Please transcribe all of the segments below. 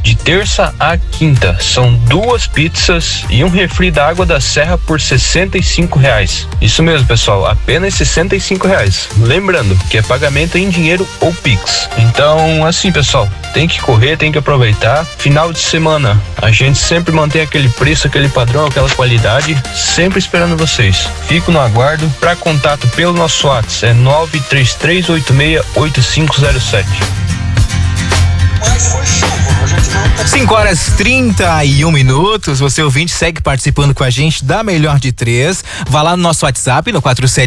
de terça a quinta. São 2 pizzas e um refri da Água da Serra por R$65. Isso mesmo, pessoal, apenas R$65. Lembrando que é pagamento em dinheiro ou Pix. Então, assim, pessoal, tem que correr, tem que aproveitar. Final de semana, a gente sempre mantém aquele preço, aquele padrão, aquela qualidade, sempre esperando vocês. Fico no aguardo. Para contato pelo nosso WhatsApp é 933868507. 5h31. Você ouvinte segue participando com a gente da Melhor de 3. Vá lá no nosso WhatsApp no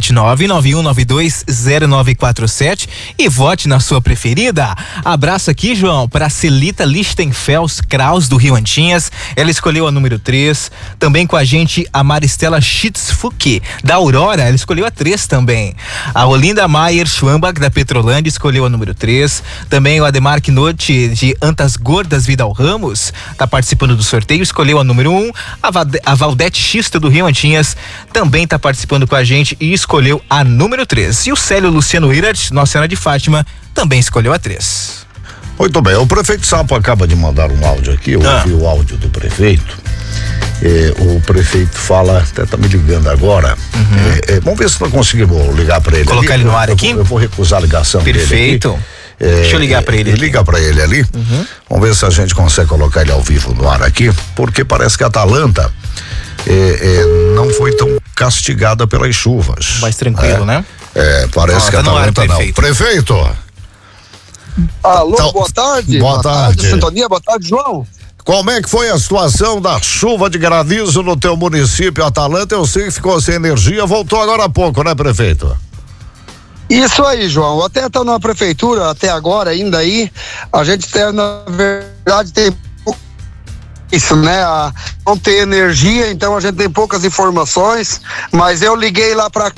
479-9192-0947 e vote na sua preferida. Abraço aqui, João, para Celita Lichtenfels Kraus do Rio Antinhas. Ela escolheu a número 3. Também com a gente a Maristela Schitzfuki da Aurora. Ela escolheu a 3 também. A Olinda Maier Schwambach da Petrolândia escolheu a número 3. Também o Ademar Knotti de Antas Gordas Vidal Ramos tá participando do sorteio, escolheu a número 1. A Valdete Xista do Rio Antinhas também tá participando com a gente e escolheu a número 3. E o Célio Luciano Irart, Nossa Senhora de Fátima, também escolheu a 3. Muito bem, o prefeito Sapo acaba de mandar um áudio aqui, eu ouvi o áudio do prefeito. O prefeito fala, até tá me ligando agora. Vamos ver se nós conseguimos ligar para ele. Colocar ele no ar aqui? Eu vou recusar a ligação dele. Perfeito. Deixa eu ligar pra ele. Liga pra ele ali. Vamos ver se a gente consegue colocar ele ao vivo no ar aqui, porque parece que a Atalanta não foi tão castigada pelas chuvas. Mais tranquilo, né? Parece que a Atalanta não. Prefeito! Alô, então, boa tarde. Boa tarde. Sintonia, boa tarde, João. Como é que foi a situação da chuva de granizo no teu município, Atalanta? Eu sei que ficou sem energia, voltou agora há pouco, né, prefeito? Isso aí, João. Até tá na prefeitura, até agora ainda aí, a gente tem, na verdade, tem isso, né? Não tem energia, então a gente tem poucas informações, mas eu liguei lá pra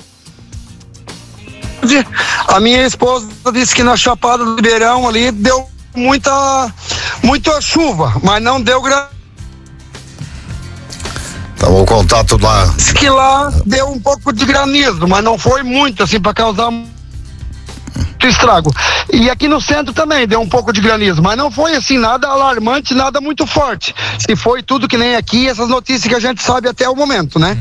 a minha esposa disse que na Chapada do Ribeirão ali deu muita chuva, mas não deu Então o contato lá. Diz que lá deu um pouco de granizo, mas não foi muito assim para causar muito estrago. E aqui no centro também deu um pouco de granizo, mas não foi assim nada alarmante, nada muito forte. Se foi tudo que nem aqui, essas notícias que a gente sabe até o momento, né?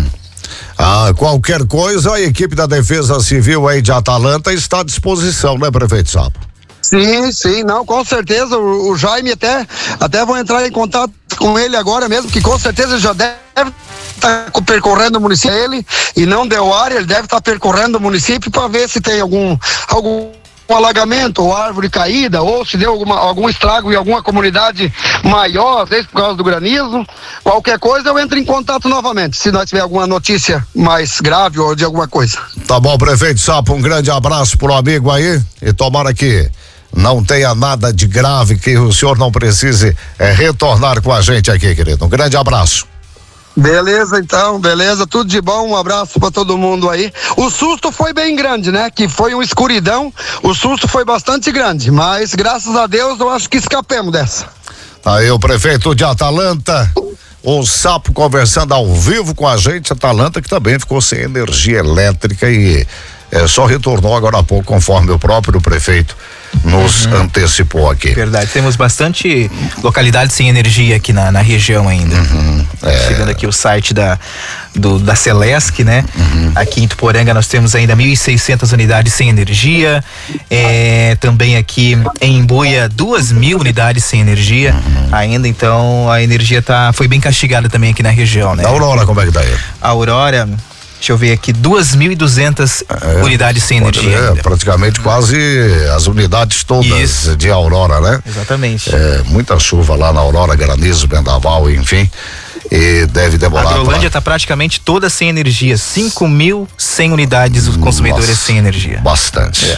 Qualquer coisa, a equipe da Defesa Civil aí de Atalanta está à disposição, né, prefeito Sapo? Sim, não, com certeza. O Jaime até vou entrar em contato com ele agora mesmo, que com certeza já deve estar percorrendo o município ele e não deu área, ele deve estar percorrendo o município para ver se tem algum alagamento ou árvore caída, ou se deu algum estrago em alguma comunidade maior, às vezes por causa do granizo. Qualquer coisa eu entro em contato novamente, se nós tiver alguma notícia mais grave ou de alguma coisa. Tá bom, prefeito Sapo, um grande abraço pro amigo aí e tomara que não tenha nada de grave, que o senhor não precise retornar com a gente aqui, querido. Um grande abraço. Beleza, então, beleza, tudo de bom, um abraço pra todo mundo aí. O susto foi bem grande, né? Que foi uma escuridão, o susto foi bastante grande, mas graças a Deus eu acho que escapemos dessa. Aí o prefeito de Atalanta, o Sapo conversando ao vivo com a gente, Atalanta que também ficou sem energia elétrica e só retornou agora há pouco, conforme o próprio prefeito nos antecipou aqui. Verdade, temos bastante localidades sem energia aqui na região ainda. Chegando aqui o site da Celesc, né? Aqui em Tuporanga nós temos ainda 1.600 unidades sem energia, também aqui em Imbuia 2.000 unidades sem energia ainda, então a energia foi bem castigada também aqui na região, né? A Aurora, como é que tá aí? A Aurora, deixa eu ver aqui, 2.200 unidades sem energia. Praticamente quase as unidades todas de Aurora, né? Exatamente. Muita chuva lá na Aurora, granizo, vendaval, enfim. E deve demorar. A Agrolândia está praticamente toda sem energia. 5.100 unidades os consumidores sem energia. Bastante.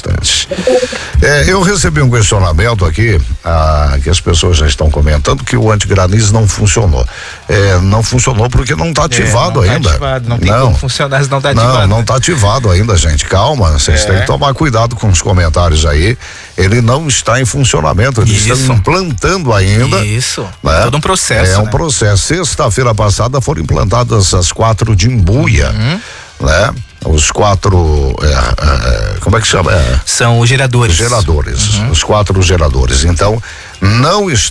Eu recebi um questionamento aqui, que as pessoas já estão comentando que o antigranizo não funcionou. Não funcionou porque não está ativado ainda. Tá ativado, não tem como funcionar se não está ativado. Não está ativado ainda, gente. Calma, vocês têm que tomar cuidado com os comentários aí. Ele não está em funcionamento, eles estão implantando ainda. Isso. Né? Todo um processo. É um processo. Sexta-feira passada foram implantadas as 4 de Imbuia, né? Os 4, como é que chama? São os geradores. Os 4 geradores. Então, não